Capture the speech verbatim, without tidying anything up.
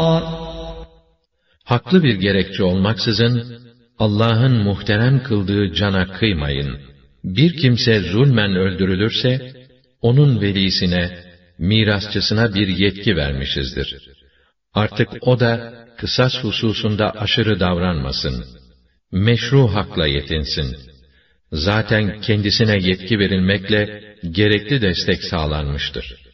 Haklı bir gerekçe olmaksızın, Allah'ın muhterem kıldığı cana kıymayın. Bir kimse zulmen öldürülürse, onun velisine, mirasçısına bir yetki vermişizdir. Artık o da, kısas hususunda aşırı davranmasın. Meşru hakla yetinsin. Zaten kendisine yetki verilmekle, gerekli destek sağlanmıştır.